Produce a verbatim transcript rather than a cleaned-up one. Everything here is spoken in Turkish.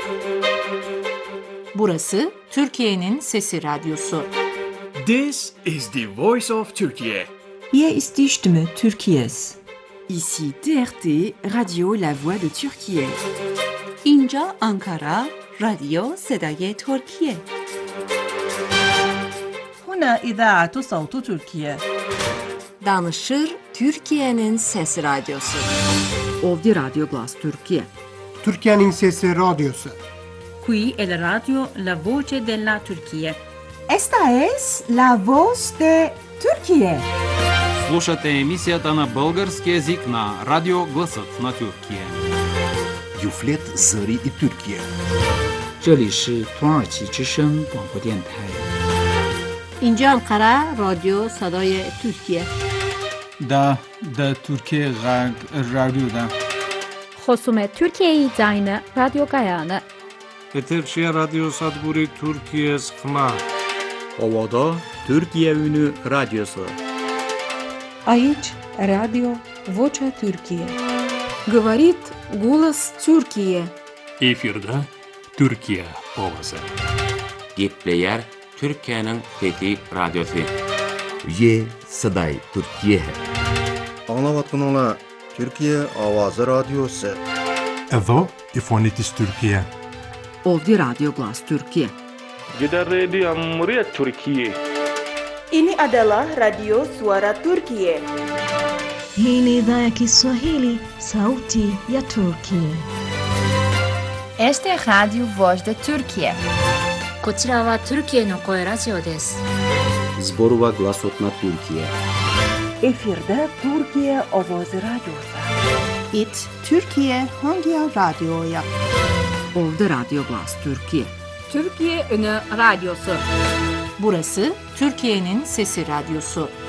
Burası Türkiye'nin Sesi Radyosu. This is the voice of Turkey. Hier ist die Stimme Türkiye's. Ici T R T, Radio La Voix de Türkiye. اینجا آنکارا، رادیو صدای ترکیه. هنا إذاعة صوت تركيا. Danışır Türkiye'nin Sesi Radyosu. Ovdje Radio Glas Türkiye. Türkiye'nin Sesi Radyosu. Qui è la radio La Voce della Turchia. Esta es la voz de Türkiye. Слушате емисията на български език на Радио Гласът на Türkiye. Юфлет Зари и Türkiye. 这里是土耳其之声广播电台。 اینجا آنکارا، رادیو صدای ترکیه. دا دا Türkiye رادیو دا. خصوم Türkiye'yi zayne Radyo Gayane. Eterşehir Radyo Sadburi Türkiye Skma. Ovada Türkiye Ünü Radyosu. Aici Radio Vocea Türkiye. Говорит голос Türkiye. Efirde Türkiye ovası. Gepleyer Türkiye'nin Fethi Radyosu. Ye Saday Türkiye. Anlavatın Türkiye Avazı Radyosu. Evo İfonitis Türkiye. Ovdje Radio Glas Türkiye. Gider Radio Cumhuriyet Türkiye. Ini adalah Radio Suara Turkiye. Hii ni idhaa ya Kiswahili, Sauti ya Turkiye. Este Radio Voz de Turkiye. こちらはトルキエの声ラジオです。 Zborova Glasot na Türkiye. Efirde Türkiye Ovoz Radyosu. It Türkiye Hangi Radyo'ya? Ovdje Radio Glas Türkiye. Türkiye Ünü Radyosu. Burası Türkiye'nin Sesi Radyosu.